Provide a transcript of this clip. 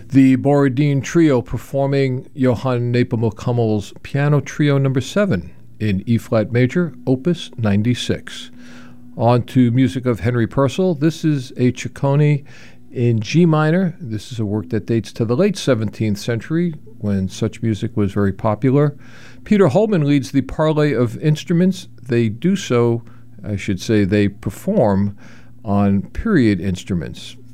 The Borodin Trio performing Johann Nepomuk Hummel's Piano Trio No. 7 in E-flat major, Opus 96. On to music of Henry Purcell. This is a Ciccone in G minor. This is a work that dates to the late 17th century when such music was very popular. Peter Holman leads the parley of instruments. They do so, I should say, they perform on period instruments.